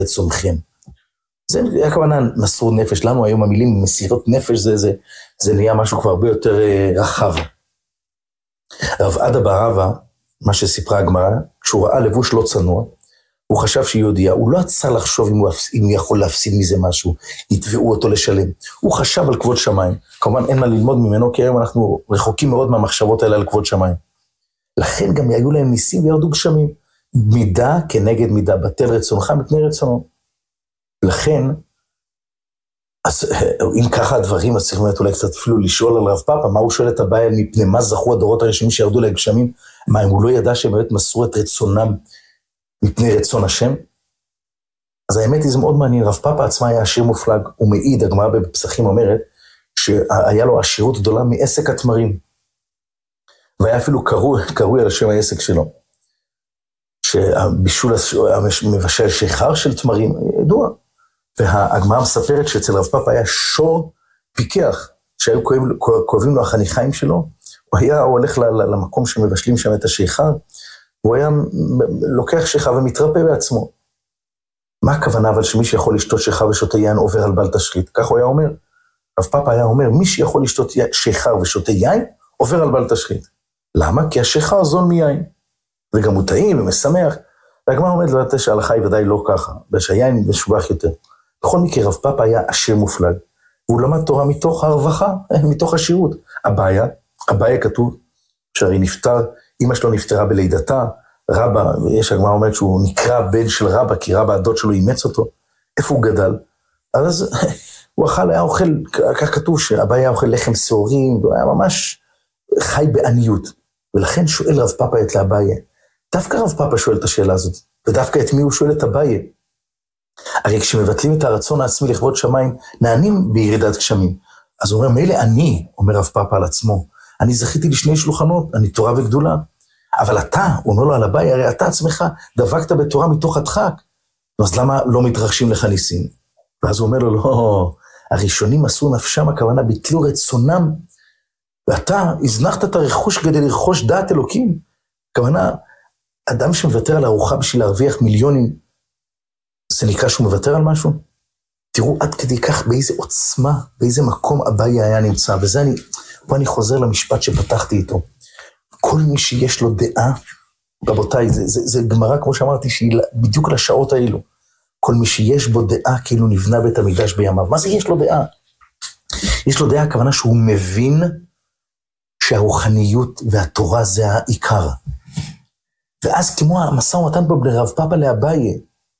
רצונכם. זה הכוונה מסרו נפש, לנו היום המילים מסירות נפש, זה נהיה משהו כבר הרבה יותר רחב. רב עדה בר אבא, מה שסיפרה הגמרא, כשהוא ראה לבוש לא צנוע, הוא חשב שהיא יהודייה, הוא לא עצר לחשוב אם הוא יכול להפסיד מזה משהו, יתבעו אותו לשלם. הוא חשב על כבוד שמיים. כמובן אין מה ללמוד ממנו, כי היום אנחנו רחוקים מאוד מהמחשבות האלה על כבוד שמיים. לכן גם היו להם ניסים וירדו גשמים. מידה כנגד מידה, בטל רצונך מפני רצונו. לכן, אז אם ככה הדברים, אז צריכים אולי קצת אפילו לשאול על רב פאפא, מה הוא שואל את הבעיה, מפני מה זכו הדורות הראשונים שירדו לגשמים? מה, אם הוא לא ידע שהם באמת מסרו את רצונם מפני רצון השם? אז האמת היא זה מאוד מעניין, רב פאפא עצמה היה עשיר מופלג, הוא מעיד, הגמרא בפסחים אומרת, שהיה לו עשירות גדולה מעסק התמרים, והיה אפילו קרוי על השם העסק שלו, שהבישול מבשל שיכר של תמרים, ידוע, והגמרא מספרת שאצל רב פאפא היה שור פיקח, שהיו כואבים לו החניכיים שלו, הוא הולך למקום שמבשלים שם את השיכר, הוא היה לוקח שיכר ומתרפא בעצמו. מה הכוונה אבל שמי שיכול לשתות שיכר ושותה יין עובר על בל תשחית? כך הוא היה אומר. רב פאפא היה אומר, מי שיכול לשתות שיכר ושותה יין, עובר על בל תשחית. למה? כי השיכר זול מיין. וגם הוא טעים ומשמח. והגמרא אומרת לו, שההלכה היא ודאי לא ככה, ושהיין משובח יותר. בכל מקרה, רב פאפא היה עשיר מופלג, והוא למד תורה מתוך הרווחה, מתוך השירות. הבעיה כתוב, שהרי נפטר, אמא שלו נפטרה בלידתה, רבא, יש הגמרא אומרת שהוא נקרא בן של רבא, כי רבא הדוד שלו אימץ אותו, איפה הוא גדל? אז הוא היה אוכל, כך כתוב שהבעיה היה אוכל לחם שעורים, והוא היה ממש חי בעניות, ולכן שואל רב פאפא את לאביה, דווקא רב פאפא שואל את השאלה הזאת, ודווקא את מי הוא שואל את אביה? הרי כשמבטלים את הרצון העצמי לכבוד שמיים, נענים בירידת גשמים. אז הוא אומר, מילא אני, אומר רב פאפא על עצמו, אני זכיתי לשני שלוחנות, אני תורה וגדולה. אבל אתה, הוא אומר לו על הבית, הרי אתה עצמך דבקת בתורה מתוך הדחק. אז למה לא מתרחשים לך ניסים? ואז הוא אומר לו, לא, הראשונים עשו נפשם, הכוונה ביטלו רצונם, ואתה הזנחת את הרכוש כדי לרכוש דעת אלוקים. הכוונה, אדם שמוותר על ארוחה בשביל להרוויח מיליונים, זה נקרא שהוא מוותר על משהו? תראו עד כדי כך באיזה עוצמה, באיזה מקום אביה היה נמצא, וזה פה אני חוזר למשפט שפתחתי איתו. כל מי שיש לו דעה, רבותיי, זה גמרא, כמו שאמרתי, שהיא בדיוק לשעות האלו. כל מי שיש בו דעה, כאילו נבנה בית המקדש בימיו. מה זה יש לו דעה? יש לו דעה, הכוונה שהוא מבין שהרוחניות והתורה זה העיקר. ואז כמו המשא ומתן פה לרב פאפא לאביה,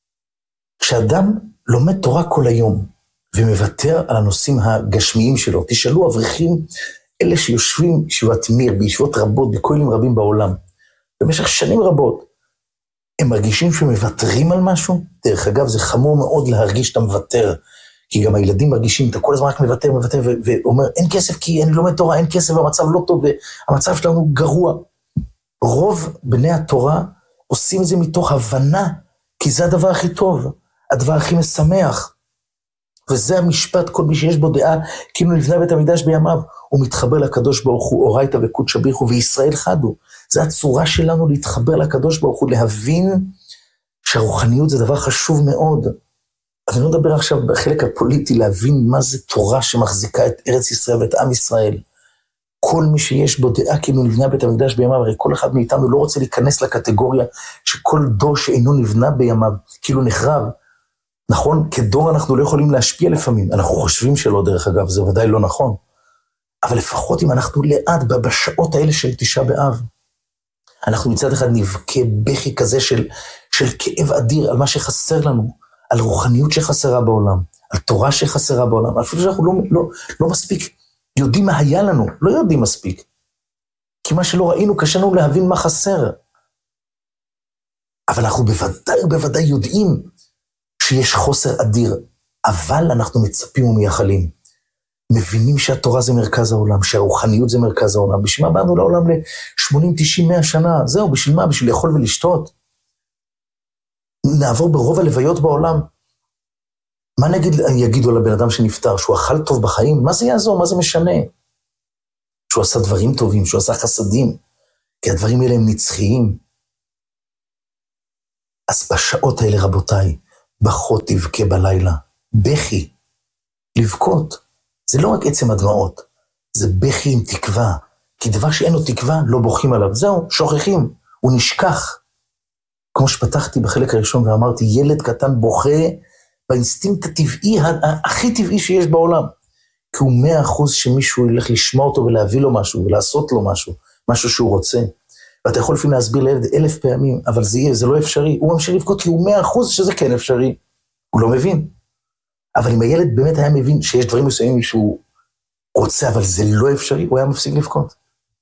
כשאדם לומד תורה כל היום, ומוותר על הנושאים הגשמיים שלו, תשאלו אברכים, אלה שיושבים בישיבת מיר, בישיבות רבות, בכוללים רבים בעולם, במשך שנים רבות, הם מרגישים שמוותרים על משהו? דרך אגב, זה חמור מאוד להרגיש שאתה מוותר, כי גם הילדים מרגישים, אתה כל הזמן רק מוותר, ואומר, אין כסף כי אני לומד תורה, אין כסף והמצב לא טוב, והמצב שלנו גרוע. רוב בני התורה עושים את זה מתוך הבנה, כי זה הדבר הכי טוב, הדבר הכי משמח. וזה המשפט, כל מי שיש בו דעה, כאילו נבנה בית המקדש בימיו, הוא מתחבר לקדוש ברוך הוא, אורייתא וקודשא בריך הוא, וישראל חדו. זה הצורה שלנו להתחבר לקדוש ברוך הוא, להבין שהרוחניות זה דבר חשוב מאוד. אז אני לא מדבר עכשיו בחלק הפוליטי, להבין מה זה תורה שמחזיקה את ארץ ישראל ואת עם ישראל. כל מי שיש בו דעה כאילו נבנה בית המקדש בימיו, הרי כל אחד מאיתנו לא רוצה להיכנס לקטגוריה שכל דור שאינו נבנה בימיו, כאילו נחרב. נכון? כדור אנחנו לא יכולים להשפיע לפעמים, אנחנו חושבים שלא דרך אגב, זה ודאי לא נכון. אבל לפחות אם אנחנו לאט בשעות האלה של תשעה באב, אנחנו מצד אחד נבכה בכי כזה של כאב אדיר על מה שחסר לנו, על רוחניות שחסרה בעולם, על תורה שחסרה בעולם, אפילו שאנחנו לא מספיק יודעים מה היה לנו, לא יודעים מספיק. כי מה שלא ראינו קשה לנו להבין מה חסר. אבל אנחנו בוודאי יודעים שיש חוסר אדיר, אבל אנחנו מצפים ומייחלים. מבינים שהתורה זה מרכז העולם, שהרוחניות זה מרכז העולם. בשביל מה באנו לעולם ל-80, 90, 100 שנה? זהו, בשביל מה? בשביל לאכול ולשתות? נעבור ברוב הלוויות בעולם. מה יגידו על הבן אדם שנפטר? שהוא אכל טוב בחיים? מה זה יעזור? מה זה משנה? שהוא עשה דברים טובים, שהוא עשה חסדים, כי הדברים האלה הם נצחיים. אז בשעות האלה, רבותיי, בכות תבכה בלילה, בכי, לבכות. זה לא רק עצם הדמעות, זה בכי עם תקווה, כי דבר שאין לו תקווה לא בוכים עליו, זהו, שוכחים, הוא נשכח. כמו שפתחתי בחלק הראשון ואמרתי, ילד קטן בוכה באינסטינקט הטבעי, הכי טבעי שיש בעולם, כי הוא 100% שמישהו ילך לשמוע אותו ולהביא לו משהו, ולעשות לו משהו שהוא רוצה. ואתה יכול לפעמים להסביר לילד 1000 פעמים, אבל זה לא אפשרי. הוא ממשיך לבכות כי הוא 100% שזה כן אפשרי. הוא לא מבין. אבל אם הילד באמת היה מבין שיש דברים מסוימים שהוא רוצה, אבל זה לא אפשרי, הוא היה מפסיק לבכות.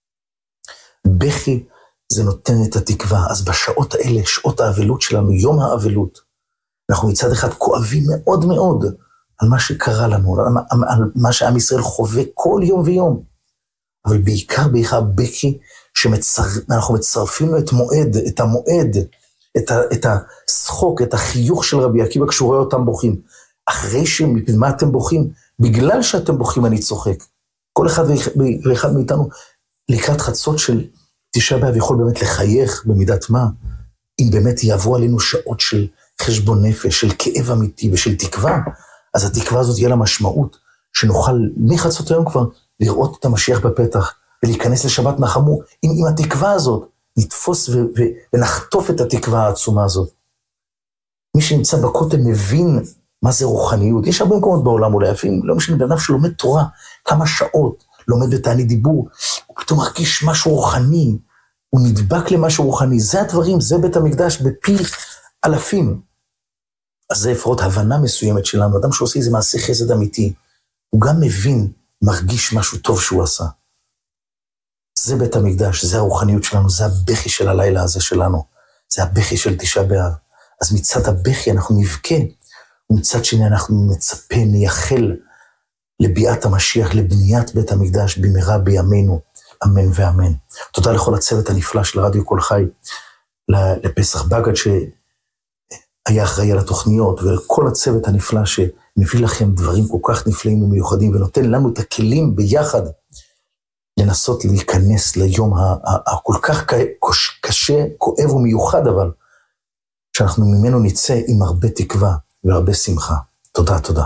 בכי זה נותן את התקווה. אז בשעות האלה, שעות האבלות שלנו, יום האבלות, אנחנו מצד אחד כואבים מאוד מאוד על מה שקרה לנו, על מה שעם ישראל חווה כל יום ויום. אבל בעיקר בכי, שאנחנו מצרפים לו את המועד, את השחוק, את החיוך של רבי עקיבא כשהוא רואה אותם בוכים. אחרי שממה אתם בוכים? בגלל שאתם בוכים אני צוחק. כל אחד ואחד מאיתנו לקראת חצות של תשעה באב יכול באמת לחייך במידת מה, אם באמת יעברו עלינו שעות של חשבון נפש, של כאב אמיתי ושל תקווה, אז התקווה הזאת יהיה לה משמעות, שנוכל מחצות היום כבר לראות את המשיח בפתח, ולהיכנס לשבת נחמו, עם התקווה הזאת, נתפוס ונחטוף את התקווה העצומה הזאת. מי שנמצא בכותל מבין מה זה רוחניות. יש הרבה מקומות בעולם אולי, אפילו לא משנה, בן אדם שלומד תורה, כמה שעות, לומד בתענית דיבור, הוא פתאום מרגיש משהו רוחני, הוא נדבק למשהו רוחני, זה הדברים, זה בית המקדש בפי אלפים. אז זה לפחות הבנה מסוימת שלנו, אדם שעושה איזה מעשה חסד אמיתי, הוא גם מבין, מרגיש משהו טוב שהוא עשה. זה בית המקדש, זה הרוחניות שלנו, זה הבכי של הלילה הזה שלנו, זה הבכי של תשעה באב. אז מצד הבכי אנחנו נבכה, ומצד שני אנחנו נצפה, נייחל לביאת המשיח, לבניית בית המקדש במהרה בימינו, אמן ואמן. תודה לכל הצוות הנפלא של רדיו כל חי, לפסח בגד שהיה אחראי על התוכניות, ולכל הצוות הנפלא שמביא לכם דברים כל כך נפלאים ומיוחדים, ונותן לנו את הכלים ביחד, לנסות להיכנס ליום הכל כך קשה, כואב ומיוחד, אבל שאנחנו ממנו נצא עם הרבה תקווה והרבה שמחה. תודה, תודה.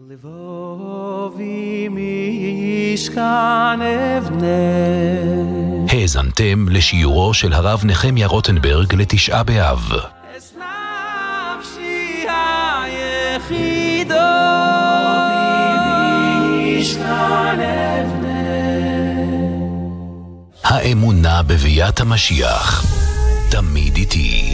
האזנתם לשיעורו של הרב נחמיה רוטנברג לתשעה באב. האמונה בביאת המשיח תמיד איתי.